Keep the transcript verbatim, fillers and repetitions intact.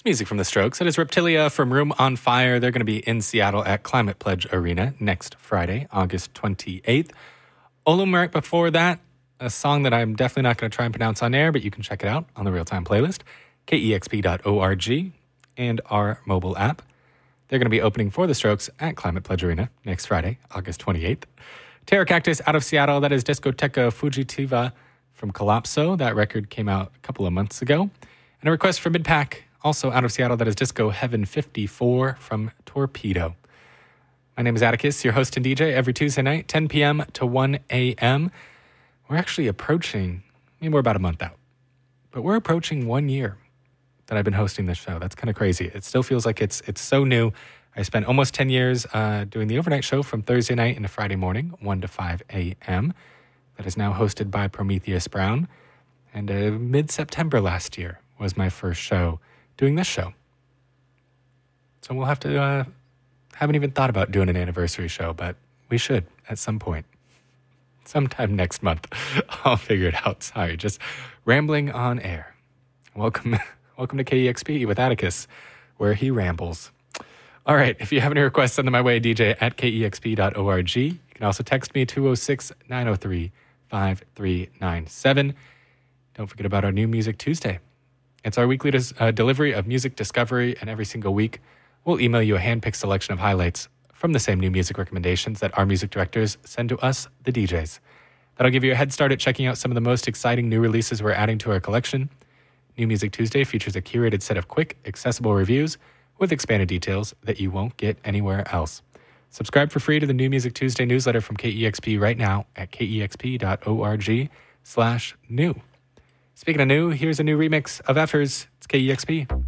Music from The Strokes. That is Reptilia from Room on Fire. They're going to be in Seattle at Climate Pledge Arena next Friday, August twenty-eighth. Olum right before that, a song that I'm definitely not going to try and pronounce on air, but you can check it out on the Real-Time playlist, K E X P dot org, and our mobile app. They're going to be opening for The Strokes at Climate Pledge Arena next Friday, August twenty-eighth. Terra Cactus out of Seattle. That is Discoteca Fugitiva from Calypso. That record came out a couple of months ago. And a request for Midpack, also out of Seattle. That is Disco Heaven fifty-four from Torpedo. My name is Atticus, your host and D J, every Tuesday night, ten p.m. to one a.m. We're actually approaching, I mean, we're about a month out, but we're approaching one year that I've been hosting this show. That's kind of crazy. It still feels like it's it's so new. I spent almost ten years uh, doing the overnight show from Thursday night into Friday morning, one to five a.m. That is now hosted by Prometheus Brown. And uh, mid-September last year was my first show doing this show. So we'll have to, uh, haven't even thought about doing an anniversary show, but we should at some point. Sometime next month. I'll figure it out. Sorry, just rambling on air. Welcome, welcome to K E X P with Atticus, where he rambles. All right, if you have any requests, send them my way, D J at K E X P dot org. You can also text me two oh six, nine oh three, five three nine seven. Don't forget about our New Music Tuesday. It's our weekly dis- uh, delivery of music discovery, and every single week we'll email you a hand-picked selection of highlights from the same new music recommendations that our music directors send to us, the D Js. That'll give you a head start at checking out some of the most exciting new releases we're adding to our collection. New Music Tuesday features a curated set of quick, accessible reviews with expanded details that you won't get anywhere else. Subscribe for free to the New Music Tuesday newsletter from K E X P right now at K E X P dot org slash new. Speaking of new, here's a new remix of Effers. It's K E X P.